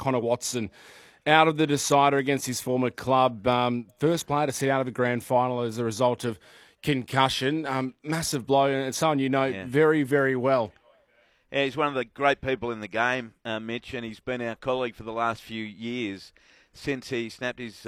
Connor Watson out of the decider against his former club. First player to sit out of a grand final as a result of concussion. Massive blow, and it's someone you know very, very well. Yeah, he's one of the great people in the game, Mitch, and he's been our colleague for the last few years since he snapped his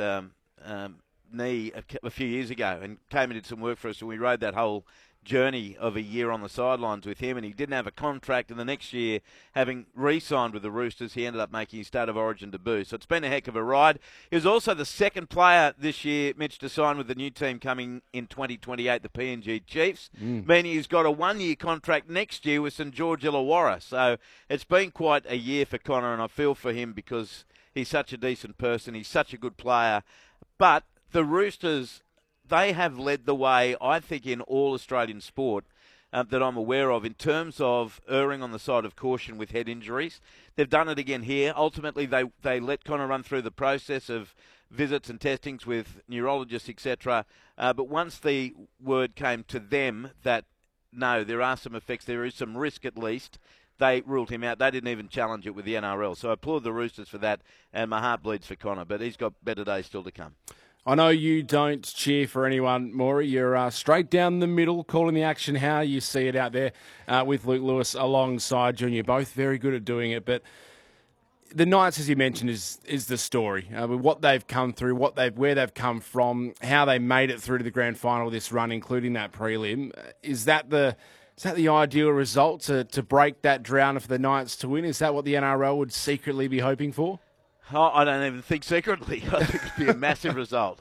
knee a few years ago and came and did some work for us, and we rode that whole journey of a year on the sidelines with him, and he didn't have a contract, and the next year, having re-signed with the Roosters, he ended up making his State of Origin debut. So it's been a heck of a ride. He was also the second player this year, Mitch, to sign with the new team coming in 2028, the PNG Chiefs, meaning he's got a one-year contract next year with St George Illawarra. So it's been quite a year for Connor, and I feel for him because he's such a decent person, he's such a good player. But the Roosters, they have led the way, I think, in all Australian sport that I'm aware of in terms of erring on the side of caution with head injuries. They've done it again here. Ultimately, they let Connor run through the process of visits and testings with neurologists, etc. But once the word came to them that, no, there are some effects, there is some risk at least, they ruled him out. They didn't even challenge it with the NRL. So I applaud the Roosters for that, and my heart bleeds for Connor, but he's got better days still to come. I know you don't cheer for anyone, Maury. You're straight down the middle, calling the action how you see it out there with Luke Lewis alongside you. And you're both very good at doing it. But the Knights, as you mentioned, is the story. What they've come through, where they've come from, how they made it through to the grand final this run, including that prelim. Is that the ideal result to break that drought for the Knights to win? Is that what the NRL would secretly be hoping for? Oh, I don't even think secretly. I think it'd be a massive result.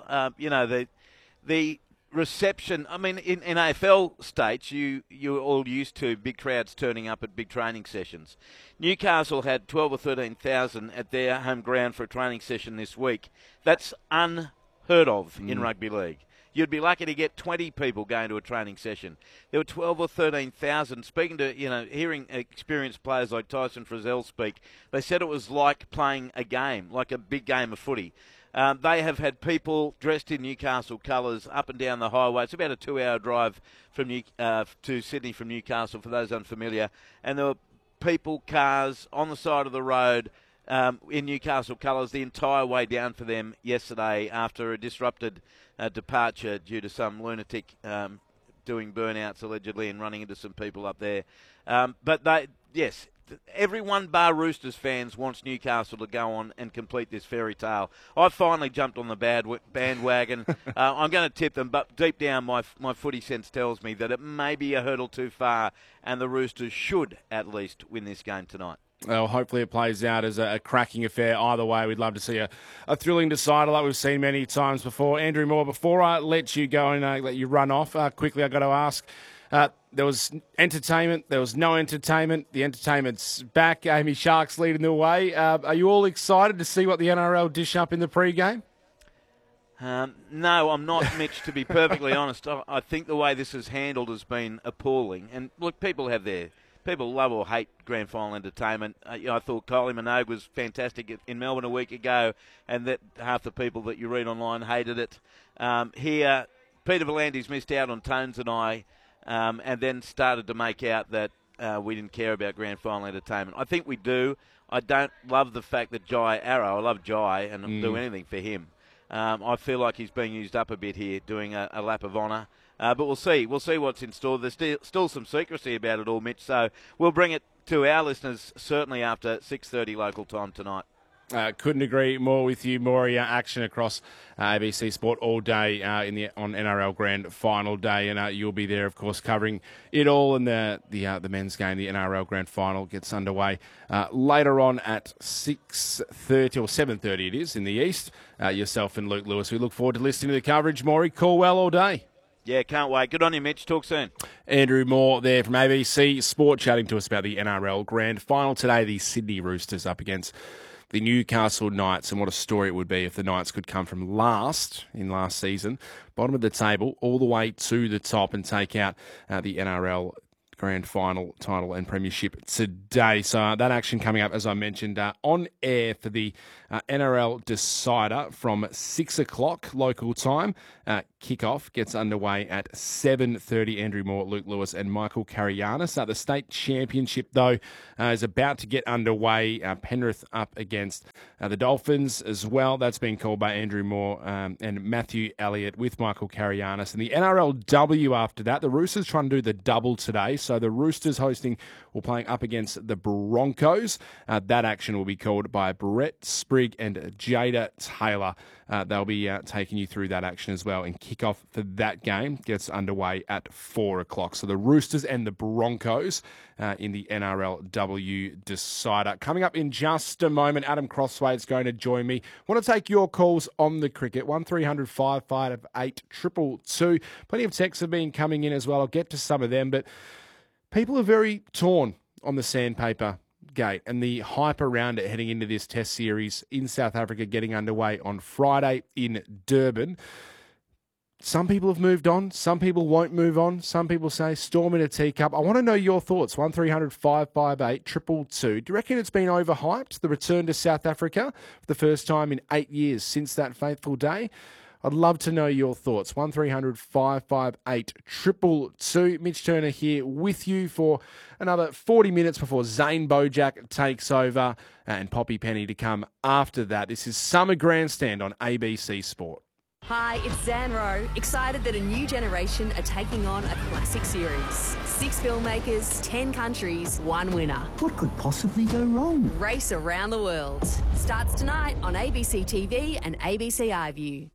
The reception, I mean, in AFL states, you're all used to big crowds turning up at big training sessions. Newcastle had 12 or 13,000 at their home ground for a training session this week. That's unheard of in rugby league. You'd be lucky to get 20 people going to a training session. There were 12 or 13,000. Speaking to, hearing experienced players like Tyson Frizzell speak, they said it was like playing a game, like a big game of footy. They have had people dressed in Newcastle colours up and down the highway. It's about a 2-hour drive from to Sydney from Newcastle, for those unfamiliar. And there were people, cars on the side of the road in Newcastle colours the entire way down for them yesterday after a disrupted departure due to some lunatic doing burnouts allegedly and running into some people up there. But everyone bar Roosters fans wants Newcastle to go on and complete this fairy tale. I finally jumped on the bandwagon. I'm going to tip them, but deep down my footy sense tells me that it may be a hurdle too far and the Roosters should at least win this game tonight. Well, hopefully it plays out as a cracking affair. Either way, we'd love to see a thrilling decider like we've seen many times before. Andrew Moore, before I let you go and let you run off, quickly I've got to ask, there was entertainment, there was no entertainment. The entertainment's back. Amy Shark's leading the way. Are you all excited to see what the NRL dish up in the pre-game? No, I'm not, Mitch, to be perfectly honest. I think the way this is handled has been appalling. And look, people love or hate grand final entertainment. I thought Kylie Minogue was fantastic in Melbourne a week ago, and that half the people that you read online hated it. Here, Peter V'landys missed out on Tones and I, and then started to make out that we didn't care about grand final entertainment. I think we do. I don't love the fact that Jai Arrow, I love Jai and I'll do anything for him. I feel like he's being used up a bit here, doing a lap of honour. But we'll see. We'll see what's in store. There's still some secrecy about it all, Mitch, so we'll bring it to our listeners certainly after 6:30 local time tonight. Couldn't agree more with you, Maury. Action across ABC Sport all day on NRL Grand Final Day, and you'll be there, of course, covering it all. And the men's game, the NRL Grand Final, gets underway later on at 6:30 or 7:30. It is in the east. Yourself and Luke Lewis. We look forward to listening to the coverage. Maury, call well all day. Yeah, can't wait. Good on you, Mitch. Talk soon. Andrew Moore there from ABC Sport chatting to us about the NRL Grand Final today. The Sydney Roosters up against the Newcastle Knights, and what a story it would be if the Knights could come from last season, bottom of the table, all the way to the top and take out the NRL grand final title and premiership today. So that action coming up, as I mentioned, on air for the NRL Decider from 6 o'clock local time. Kickoff gets underway at 7:30. Andrew Moore, Luke Lewis and Michael Karayanis. The state championship, though, is about to get underway. Penrith up against the Dolphins as well. That's been called by Andrew Moore and Matthew Elliott with Michael Karayanis. And the NRLW after that, the Roosters trying to do the double today. So the Roosters hosting or playing up against the Broncos. That action will be called by Brett Sprigg and Jada Taylor. They'll be taking you through that action as well. And kickoff for that game gets underway at 4 o'clock. So the Roosters and the Broncos in the NRLW Decider. Coming up in just a moment, Adam Crossway is going to join me. Want to take your calls on the cricket. 1300 558 222. Plenty of texts have been coming in as well. I'll get to some of them, but people are very torn on the sandpaper gate and the hype around it heading into this test series in South Africa getting underway on Friday in Durban. Some people have moved on. Some people won't move on. Some people say storm in a teacup. I want to know your thoughts. 1300 558 222. Do you reckon it's been overhyped, the return to South Africa for the first time in 8 years since that fateful day? I'd love to know your thoughts. 1300 558 222. Mitch Turner here with you for another 40 minutes before Zane Bojack takes over and Poppy Penny to come after that. This is Summer Grandstand on ABC Sport. Hi, it's Zan Rowe. Excited that a new generation are taking on a classic series. 6 filmmakers, 10 countries, 1 winner. What could possibly go wrong? Race around the world. Starts tonight on ABC TV and ABC iView.